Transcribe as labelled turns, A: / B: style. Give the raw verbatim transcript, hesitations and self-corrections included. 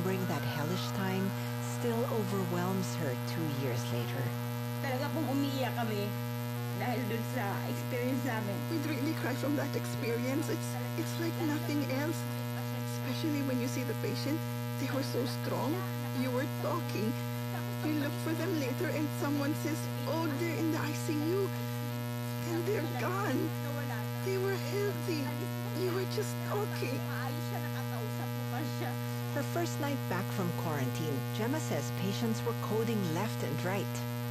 A: remembering that hellish time still overwhelms her two years later.
B: Talaga pong umiiyak kami dahil dun sa experience namin.
C: We'd really cry from that experience. It's, it's like nothing else. Especially when you see the patient. They were so strong. You were talking. You look for them later and someone says, oh, they're in the I C U. And they're gone. They were healthy. You were just talking.
A: Her first night back from quarantine, Gemma says patients were coding left and right.